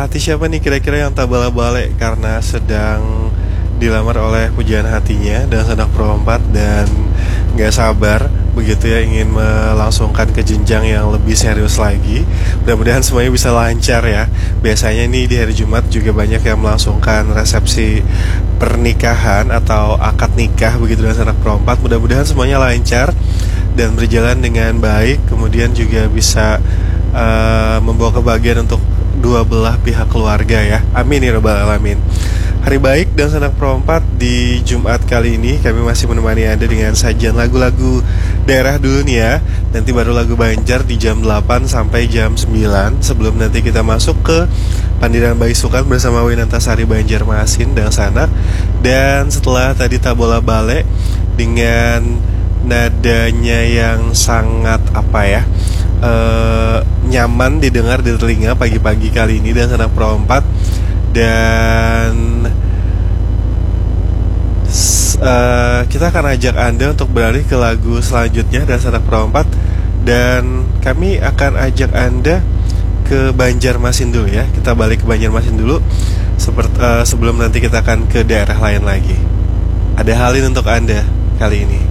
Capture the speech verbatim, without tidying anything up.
Hati siapa nih kira-kira yang tak bala-balik karena sedang dilamar oleh pujaan hatinya dan sedang perompat dan gak sabar begitu ya, ingin melangsungkan ke jenjang yang lebih serius lagi. Mudah-mudahan semuanya bisa lancar ya. Biasanya nih di hari Jumat juga banyak yang melangsungkan resepsi pernikahan atau akad nikah begitu dengan anak perompat. Mudah-mudahan semuanya lancar dan berjalan dengan baik, kemudian juga bisa uh, membawa kebahagiaan untuk dua belah pihak keluarga ya. Amin ya rabbal alamin. Hari baik dan sanak perompat di Jumat kali ini kami masih menemani Anda dengan sajian lagu-lagu daerah dulu nih ya. Nanti baru lagu Banjar di jam delapan sampai jam sembilan, sebelum nanti kita masuk ke Pandiran Bayi Sukan bersama Winantasari Banjarmasin dan Sanak. Dan setelah tadi Tabola Bale dengan nadanya yang sangat apa ya, Uh, nyaman didengar di telinga pagi-pagi kali ini dan sanak perompat. Dan uh, kita akan ajak Anda untuk beralih ke lagu selanjutnya dan sanak perompat. Dan kami akan ajak Anda ke Banjarmasin dulu ya. Kita balik ke Banjarmasin dulu seperti, uh, sebelum nanti kita akan ke daerah lain lagi. Ada halin untuk Anda kali ini.